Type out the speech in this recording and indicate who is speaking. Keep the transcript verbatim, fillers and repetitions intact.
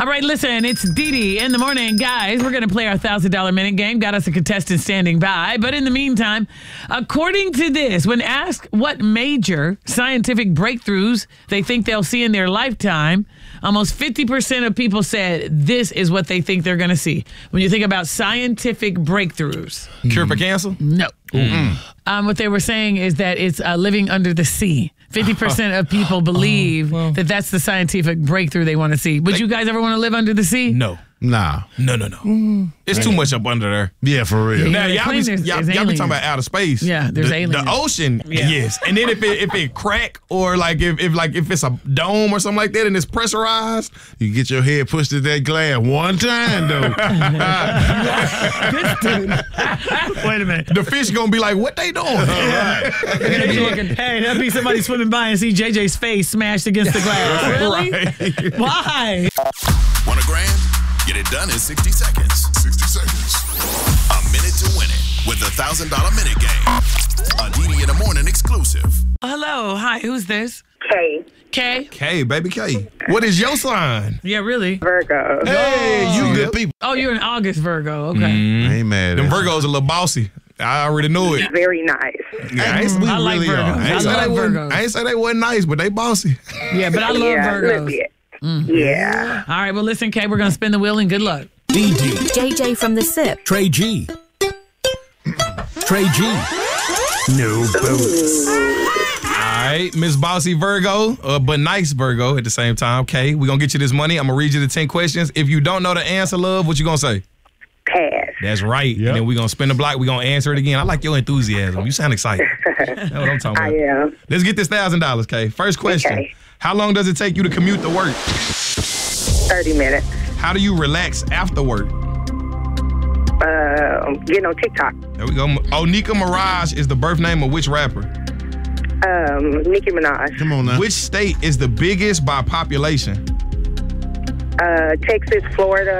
Speaker 1: All right, listen, it's Dee Dee in the morning. Guys, we're going to play our one thousand dollar minute game. Got us a contestant standing by. But in the meantime, according to this, when asked what major scientific breakthroughs they think they'll see in their lifetime, almost fifty percent of people said this is what they think they're going to see. When you think about scientific breakthroughs.
Speaker 2: Cure for cancer?
Speaker 1: No. Um, what they were saying is that it's uh, living under the sea. fifty percent of people believe
Speaker 2: oh, well.
Speaker 1: that that's the scientific breakthrough they want to see. Would you guys ever want to live under the sea?
Speaker 2: No.
Speaker 3: Nah.
Speaker 2: No, no, no. Mm. It's too much up under there.
Speaker 3: Yeah, for real.
Speaker 1: Yeah,
Speaker 2: Now,
Speaker 1: they
Speaker 2: y'all
Speaker 1: claim
Speaker 2: be,
Speaker 1: there's-
Speaker 2: y'all,
Speaker 1: there's
Speaker 2: y'all be
Speaker 1: aliens.
Speaker 2: talking about outer space.
Speaker 1: Yeah, there's
Speaker 2: the,
Speaker 1: aliens.
Speaker 2: The ocean,
Speaker 1: Yeah.
Speaker 2: yes. And then if it if it crack or like if, if like if it's a dome or something like that and it's pressurized,
Speaker 3: You get your head pushed to that glass one time, though.
Speaker 1: Wait a minute.
Speaker 2: the fish gonna be like, what they doing?
Speaker 1: Hey, that'd be somebody swimming by and see J J's face smashed against the glass. Really?
Speaker 2: Right.
Speaker 1: Why?
Speaker 4: Want a grand? Get it done in sixty seconds. sixty seconds. A minute to win it with the one thousand dollar minute game. A Dee Dee in the morning exclusive.
Speaker 1: Hello. Hi, who's this?
Speaker 5: K.
Speaker 1: Kay?
Speaker 2: K, baby K. What is your sign?
Speaker 1: Yeah, really?
Speaker 5: Virgo.
Speaker 3: Hey, you good people.
Speaker 1: Oh, you're an August Virgo. Okay.
Speaker 2: Mm.
Speaker 3: I ain't mad
Speaker 2: Them
Speaker 3: at
Speaker 2: Virgos a little bossy. I already knew it.
Speaker 5: Very nice.
Speaker 2: Yeah, I, ain't,
Speaker 3: We
Speaker 1: I like
Speaker 3: really
Speaker 1: Virgos.
Speaker 3: are.
Speaker 2: I
Speaker 1: I
Speaker 2: ain't say
Speaker 1: love
Speaker 2: they wasn't-
Speaker 1: Virgos.
Speaker 2: I ain't say they wasn't nice, but they bossy.
Speaker 1: Yeah, but I love
Speaker 5: yeah, a little
Speaker 1: Virgos.
Speaker 5: bit. Yeah.
Speaker 1: All right, well, listen, Kay, we're going to spin the wheel and good luck.
Speaker 6: D D,
Speaker 7: J J from the SIP.
Speaker 6: Trey G. Trey G. No bonus.
Speaker 2: All right, Miss Bossy Virgo, uh, but nice Virgo at the same time. Okay, we're going to get you this money. I'm going to read you the ten questions. If you don't know the answer, love, what you going to say?
Speaker 5: Pass.
Speaker 2: That's right.
Speaker 3: Yep.
Speaker 2: And then we're going to spin the block. We're going to answer it again. I like your enthusiasm. You sound excited. That's what I'm talking about.
Speaker 5: I am.
Speaker 2: Let's get this one thousand dollars, Kay. First question.
Speaker 5: Okay.
Speaker 2: How long does it take you to commute to work?
Speaker 5: thirty minutes.
Speaker 2: How do you relax after work?
Speaker 5: Uh, getting on TikTok.
Speaker 2: There we go. Onika Mirage is the birth name of which rapper?
Speaker 5: Um, Nicki Minaj.
Speaker 3: Come on now.
Speaker 2: Which state is the biggest by population?
Speaker 5: Uh, Texas, Florida,